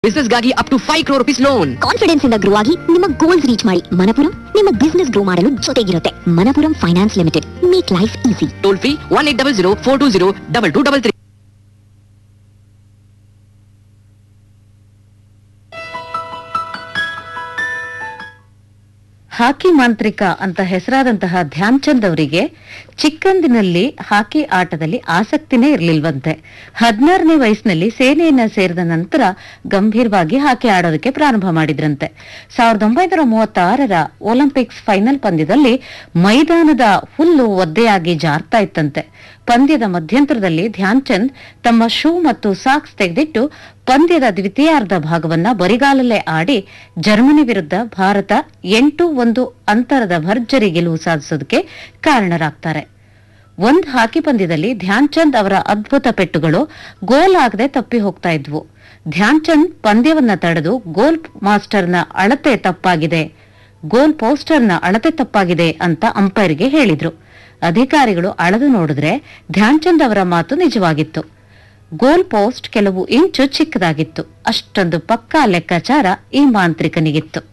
Business ಗಾಗಿ up to 5 crore rupees loan. Confidence ಇಂದ grow ಆಗಿ ನಿಮ್ಮ ಗೋಲ್ಸ್ ರೀಚ್ ಮಾಡಿ. ಮನಪುರಂ ನಿಮ್ಮ ಬಿಸಿನೆಸ್ ಗ್ರೋ ಮಾಡಲು ಜೊತೆಗಿರುತ್ತೆ. Manappuram finance limited, make life easy. Toll free 1800 420 2233. ಹಾಕಿ ಮಾಂತ್ರಿಕ ಅಂತ ಹೆಸರಾದಂತಹ ಧ್ಯಾನ್ ಚಂದ್ ಅವರಿಗೆ ಚಿಕ್ಕಂದಿನಲ್ಲಿ ಹಾಕಿ ಆಟದಲ್ಲಿ ಆಸಕ್ತಿನೇ ಇರಲಿಲ್ವಂತೆ. 16ನೇ ವಯಸ್ಸಿನಲ್ಲಿ ಸೇನೆಯನ್ನ ಸೇರಿದ ನಂತರ ಗಂಭೀರವಾಗಿ ಹಾಕಿ ಆಡೋದಕ್ಕೆ ಪ್ರಾರಂಭ ಮಾಡಿದ್ರಂತೆ. 1936ರ ಒಲಿಂಪಿಕ್ಸ್ ಫೈನಲ್ ಪಂದ್ಯದಲ್ಲಿ ಮೈದಾನದ ಹುಲ್ಲು ಒದ್ದೆಯಾಗಿ ಜಾರ್ತಾ ಇತ್ತಂತೆ. ಪಂದ್ಯದ ಮಧ್ಯಂತರದಲ್ಲಿ ಧ್ಯಾನ್ ಚಂದ್ ತಮ್ಮ ಶೂ ಮತ್ತು ಸಾಕ್ಸ್ ತೆಗೆದಿಟ್ಟು ಪಂದ್ಯದ ದ್ವಿತೀಯಾರ್ಧ ಭಾಗವನ್ನ ಬರಿಗಾಲಲ್ಲೇ ಆಡಿ ಜರ್ಮನಿ ವಿರುದ್ಧ ಭಾರತ 8-1 ಅಂತರದ ಭರ್ಜರಿ ಗೆಲುವು ಸಾಧಿಸೋದಕ್ಕೆ ಕಾರಣರಾಗ್ತಾರೆ. ಒಂದ್ ಹಾಕಿ ಪಂದ್ಯದಲ್ಲಿ ಧ್ಯಾನ್ ಚಂದ್ ಅವರ ಅದ್ಭುತ ಪೆಟ್ಟುಗಳು ಗೋಲ್ ಆಗದೆ ತಪ್ಪಿ ಹೋಗ್ತಾ ಇದ್ವು. ಧ್ಯಾನ್ ಚಂದ್ ಪಂದ್ಯವನ್ನ ತಡೆದು ಗೋಲ್ ಪೋಸ್ಟರ್ನ ಅಳತೆ ತಪ್ಪಾಗಿದೆ ಅಂತ ಅಂಪೈರ್ಗೆ ಹೇಳಿದ್ರು. ಅಧಿಕಾರಿಗಳು ಅಳದು ನೋಡಿದ್ರೆ ಧ್ಯಾನ್ ಚಂದ್ ಅವರ ಮಾತು ನಿಜವಾಗಿತ್ತು. ಗೋಲ್ ಪೋಸ್ಟ್ ಕೆಲವು ಇಂಚು ಚಿಕ್ಕದಾಗಿತ್ತು. ಅಷ್ಟೊಂದು ಪಕ್ಕಾ ಲೆಕ್ಕಾಚಾರ ಈ ಮಾಂತ್ರಿಕನಿಗಿತ್ತು.